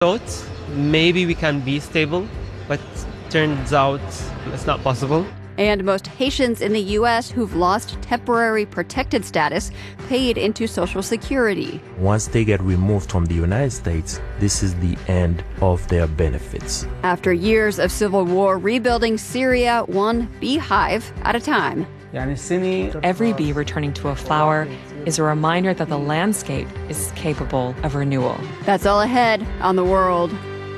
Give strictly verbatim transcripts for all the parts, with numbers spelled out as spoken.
Thought maybe we can be stable, but turns out it's not possible. And most Haitians in the U S who've lost temporary protected status paid into Social Security. Once they get removed from the United States, this is the end of their benefits. After years of civil war rebuilding Syria, one beehive at a time. Every bee returning to a flower is a reminder that the landscape is capable of renewal. That's all ahead on The World.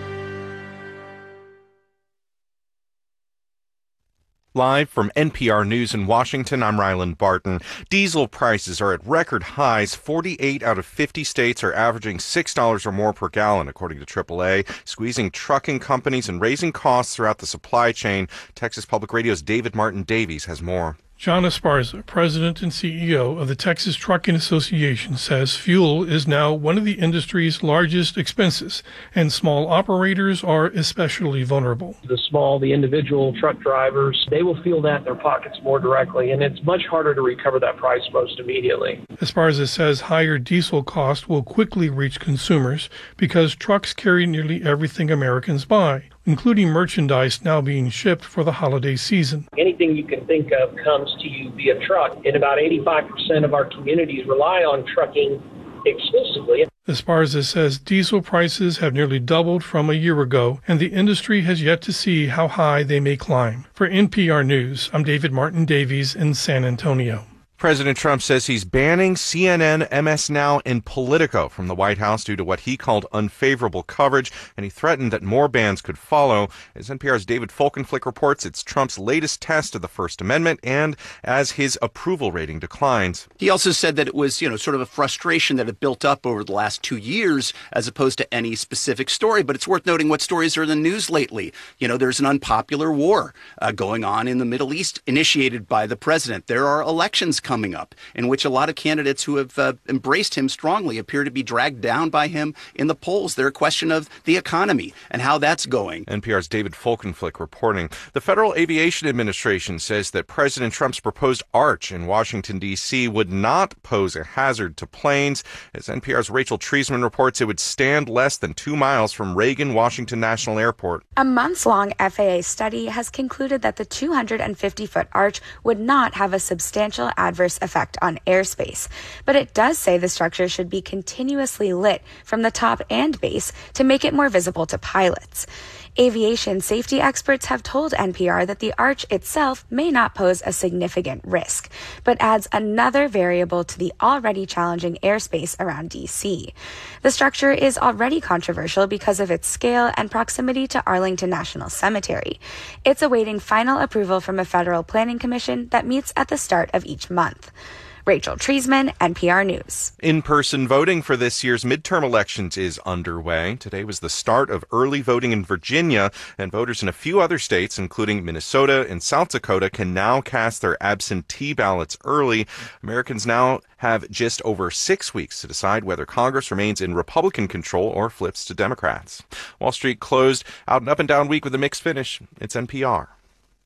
Live from N P R News in Washington, I'm Ryland Barton. Diesel prices are at record highs. forty-eight out of fifty states are averaging six dollars or more per gallon, according to triple A, squeezing trucking companies and raising costs throughout the supply chain. Texas Public Radio's David Martin Davies has more. John Esparza, president and C E O of the Texas Trucking Association, says fuel is now one of the industry's largest expenses, and small operators are especially vulnerable. The small, the individual truck drivers, they will feel that in their pockets more directly, and it's much harder to recover that price most immediately. Esparza says higher diesel cost will quickly reach consumers because trucks carry nearly everything Americans buy, including merchandise now being shipped for the holiday season. Anything you can think of comes to you via truck, and about eighty-five percent of our communities rely on trucking exclusively. Esparza says diesel prices have nearly doubled from a year ago, and the industry has yet to see how high they may climb. For N P R News, I'm David Martin Davies in San Antonio. President Trump says he's banning C N N, M S Now, and Politico from the White House due to what he called unfavorable coverage, and he threatened that more bans could follow. As N P R's David Folkenflik reports, it's Trump's latest test of the First Amendment, and as his approval rating declines. He also said that it was, you know, sort of a frustration that had built up over the last two years as opposed to any specific story. But it's worth noting what stories are in the news lately. You know, there's an unpopular war uh, going on in the Middle East initiated by the president. There are elections coming coming up in which a lot of candidates who have uh, embraced him strongly appear to be dragged down by him in the polls. They're a question of the economy and how that's going. N P R's David Folkenflik reporting. The Federal Aviation Administration says that President Trump's proposed arch in Washington, D C would not pose a hazard to planes. As N P R's Rachel Treisman reports, it would stand less than two miles from Reagan Washington National Airport. A months-long F A A study has concluded that the two hundred fifty foot arch would not have a substantial adverse effect on airspace, but it does say the structure should be continuously lit from the top and base to make it more visible to pilots. Aviation safety experts have told N P R that the arch itself may not pose a significant risk, but adds another variable to the already challenging airspace around D C. The structure is already controversial because of its scale and proximity to Arlington National Cemetery. It's awaiting final approval from a federal planning commission that meets at the start of each month. Rachel Treisman, N P R News. In-person voting for this year's midterm elections is underway. Today was the start of early voting in Virginia, and voters in a few other states, including Minnesota and South Dakota, can now cast their absentee ballots early. Americans now have just over six weeks to decide whether Congress remains in Republican control or flips to Democrats. Wall Street closed out an up-and-down week with a mixed finish. It's N P R.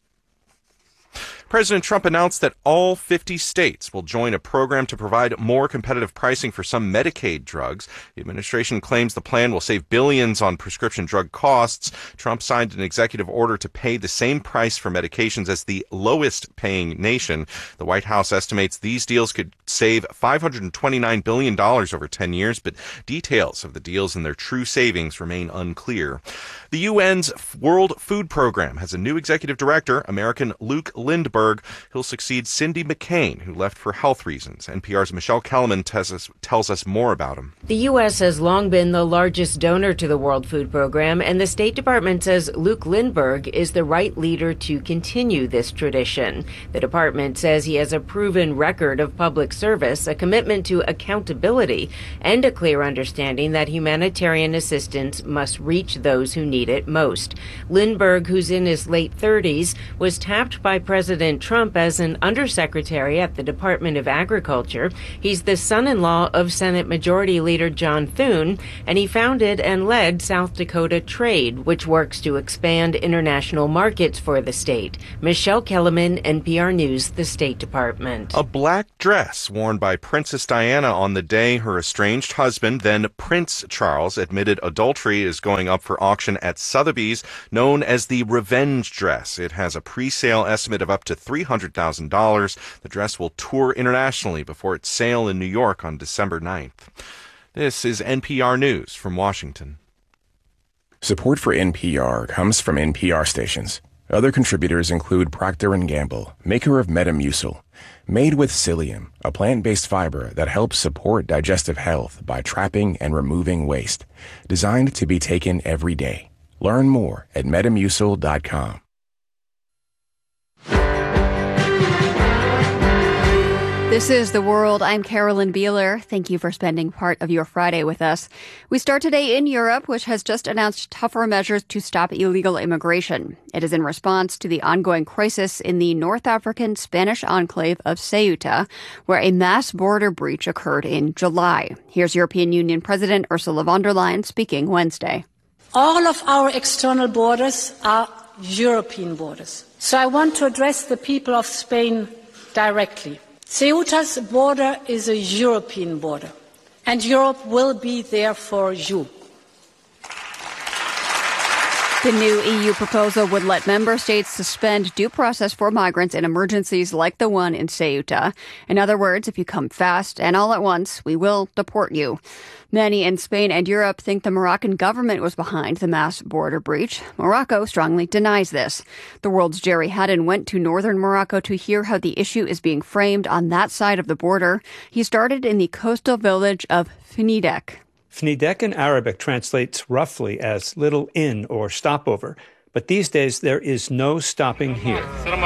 President Trump announced that all fifty states will join a program to provide more competitive pricing for some Medicaid drugs. The administration claims the plan will save billions on prescription drug costs. Trump signed an executive order to pay the same price for medications as the lowest paying nation. The White House estimates these deals could save five hundred twenty-nine billion dollars over ten years, but details of the deals and their true savings remain unclear. The U N's World Food Program has a new executive director, American Luke Lindbergh. He'll succeed Cindy McCain, who left for health reasons. N P R's Michelle Kellerman tells us, tells us more about him. The U S has long been the largest donor to the World Food Program, and the State Department says Luke Lindbergh is the right leader to continue this tradition. The department says he has a proven record of public service, a commitment to accountability, and a clear understanding that humanitarian assistance must reach those who need it most. Lindbergh, who's in his late thirties, was tapped by President President Trump as an undersecretary at the Department of Agriculture. He's the son-in-law of Senate Majority Leader John Thune, and he founded and led South Dakota Trade, which works to expand international markets for the state. Michelle Kellerman, N P R News, the State Department. A black dress worn by Princess Diana on the day her estranged husband, then Prince Charles, admitted adultery is going up for auction at Sotheby's, known as the Revenge Dress. It has a pre-sale estimate of up to three hundred thousand dollars. The dress will tour internationally before its sale in New York on December ninth. This is N P R News from Washington. Support for N P R comes from N P R stations. Other contributors include Procter and Gamble, maker of Metamucil, made with psyllium, a plant-based fiber that helps support digestive health by trapping and removing waste, designed to be taken every day. Learn more at metamucil dot com. This is The World. I'm Carolyn Beeler. Thank you for spending part of your Friday with us. We start today in Europe, which has just announced tougher measures to stop illegal immigration. It is in response to the ongoing crisis in the North African Spanish enclave of Ceuta, where a mass border breach occurred in July. Here's European Union President Ursula von der Leyen speaking Wednesday. All of our external borders are European borders. So I want to address the people of Spain directly. Ceuta's border is a European border, and Europe will be there for you. The new E U proposal would let member states suspend due process for migrants in emergencies like the one in Ceuta. In other words, if you come fast and all at once, we will deport you. Many in Spain and Europe think the Moroccan government was behind the mass border breach. Morocco strongly denies this. The World's Jerry Haddon went to northern Morocco to hear how the issue is being framed on that side of the border. He started in the coastal village of Fnidek. Fnidek in Arabic translates roughly as little inn or stopover. But these days, there is no stopping here.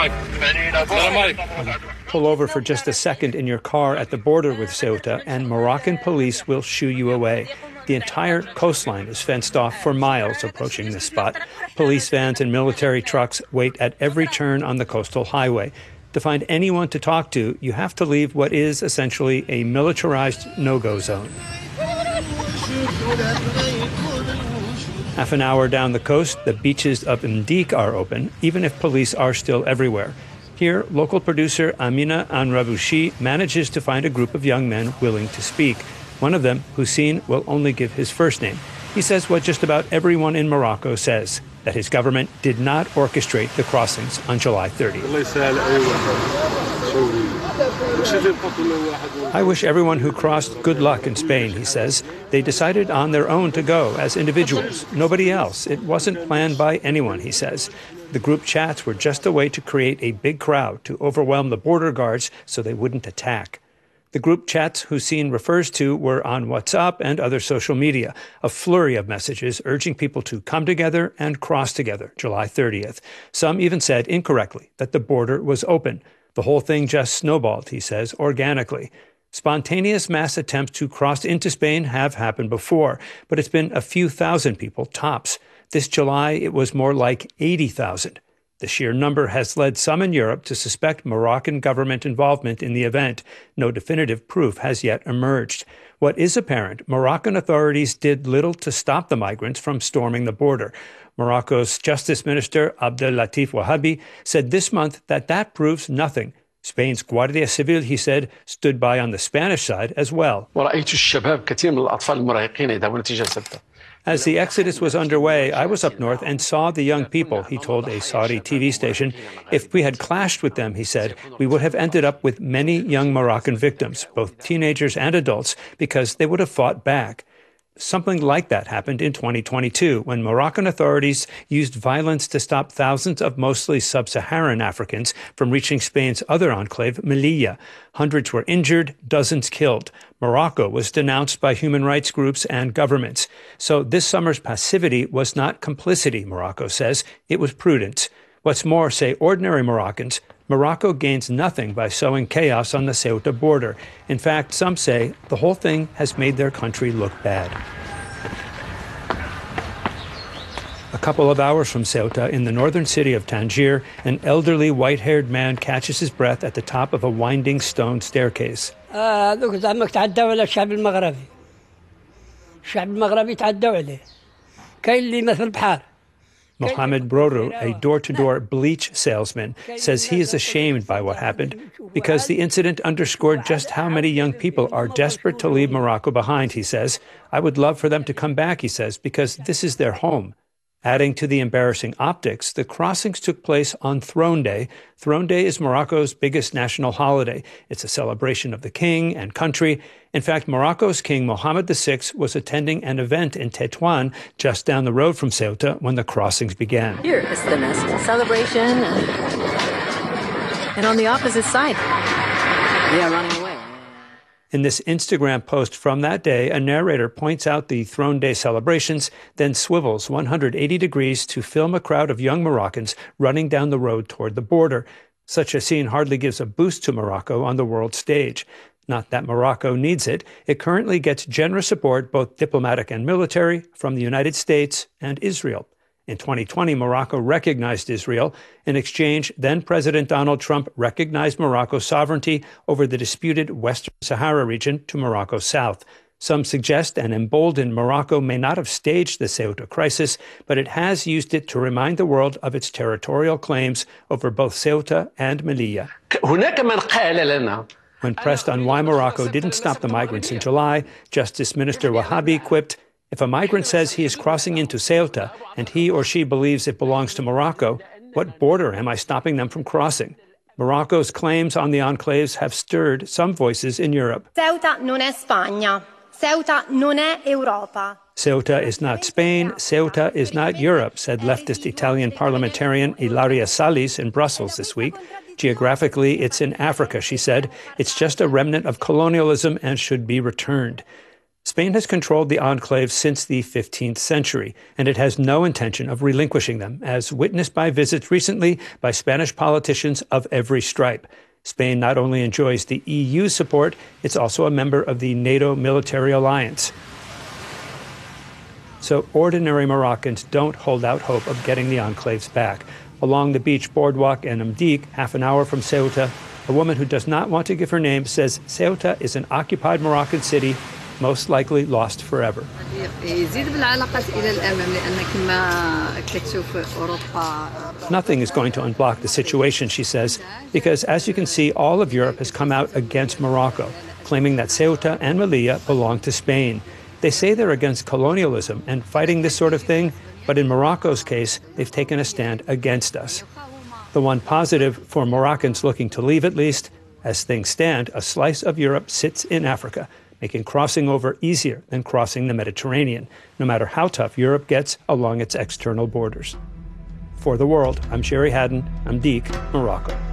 Pull over for just a second in your car at the border with Ceuta, and Moroccan police will shoo you away. The entire coastline is fenced off for miles approaching this spot. Police vans and military trucks wait at every turn on the coastal highway. To find anyone to talk to, you have to leave what is essentially a militarized no-go zone. Half an hour down the coast, the beaches of Mdik are open, even if police are still everywhere. Here, local producer Amina Anrabushi manages to find a group of young men willing to speak. One of them, Hussein, will only give his first name. He says what just about everyone in Morocco says, that his government did not orchestrate the crossings on July thirtieth. I wish everyone who crossed good luck in Spain, he says. They decided on their own to go as individuals, nobody else. It wasn't planned by anyone, he says. The group chats were just a way to create a big crowd to overwhelm the border guards so they wouldn't attack. The group chats Hussein refers to were on WhatsApp and other social media, a flurry of messages urging people to come together and cross together July thirtieth. Some even said incorrectly that the border was open. The whole thing just snowballed, he says, organically. Spontaneous mass attempts to cross into Spain have happened before, but it's been a few thousand people tops. This July, it was more like eighty thousand. The sheer number has led some in Europe to suspect Moroccan government involvement in the event. No definitive proof has yet emerged. What is apparent, Moroccan authorities did little to stop the migrants from storming the border. Morocco's Justice Minister Abdel Latif Wahabi said this month that that proves nothing. Spain's Guardia Civil, he said, stood by on the Spanish side as well. As the exodus was underway, I was up north and saw the young people, he told a Saudi T V station. If we had clashed with them, he said, we would have ended up with many young Moroccan victims, both teenagers and adults, because they would have fought back. Something like that happened in twenty twenty-two when Moroccan authorities used violence to stop thousands of mostly sub-Saharan Africans from reaching Spain's other enclave, Melilla. Hundreds were injured, dozens killed. Morocco was denounced by human rights groups and governments. So this summer's passivity was not complicity, Morocco says. It was prudence. What's more, say ordinary Moroccans, Morocco gains nothing by sowing chaos on the Ceuta border. In fact, some say the whole thing has made their country look bad. A couple of hours from Ceuta, in the northern city of Tangier, an elderly white-haired man catches his breath at the top of a winding stone staircase. Mohamed Broru, a door-to-door bleach salesman, says he is ashamed by what happened because the incident underscored just how many young people are desperate to leave Morocco behind, he says. I would love for them to come back, he says, because this is their home. Adding to the embarrassing optics, the crossings took place on Throne Day. Throne Day is Morocco's biggest national holiday. It's a celebration of the king and country. In fact, Morocco's king Mohammed the sixth was attending an event in Tétouan, just down the road from Ceuta, when the crossings began. Here is the next celebration. And on the opposite side, they are running away. In this Instagram post from that day, a narrator points out the Throne Day celebrations, then swivels one hundred eighty degrees to film a crowd of young Moroccans running down the road toward the border. Such a scene hardly gives a boost to Morocco on the world stage. Not that Morocco needs it. It currently gets generous support, both diplomatic and military, from the United States and Israel. In twenty twenty, Morocco recognized Israel. In exchange, then-President Donald Trump recognized Morocco's sovereignty over the disputed Western Sahara region to Morocco's south. Some suggest an emboldened Morocco may not have staged the Ceuta crisis, but it has used it to remind the world of its territorial claims over both Ceuta and Melilla. When pressed on why Morocco didn't stop the migrants in July, Justice Minister Wahhabi quipped, if a migrant says he is crossing into Ceuta and he or she believes it belongs to Morocco, what border am I stopping them from crossing? Morocco's claims on the enclaves have stirred some voices in Europe. Ceuta non è Spagna. Ceuta non è Europa. Ceuta is not Spain, Ceuta is not Europe, said leftist Italian parliamentarian Ilaria Salis in Brussels this week. Geographically, it's in Africa, she said. It's just a remnant of colonialism and should be returned. Spain has controlled the enclaves since the fifteenth century, and it has no intention of relinquishing them, as witnessed by visits recently by Spanish politicians of every stripe. Spain not only enjoys the E U's support, it's also a member of the NATO military alliance. So ordinary Moroccans don't hold out hope of getting the enclaves back. Along the beach boardwalk in Mdik, half an hour from Ceuta, a woman who does not want to give her name says Ceuta is an occupied Moroccan city, most likely lost forever. Nothing is going to unblock the situation, she says, because as you can see, all of Europe has come out against Morocco, claiming that Ceuta and Melilla belong to Spain. They say they're against colonialism and fighting this sort of thing, but in Morocco's case, they've taken a stand against us. The one positive for Moroccans looking to leave, at least, as things stand, a slice of Europe sits in Africa, making crossing over easier than crossing the Mediterranean, no matter how tough Europe gets along its external borders. For The World, I'm Sherry Haddon. I'm Mdik, Morocco.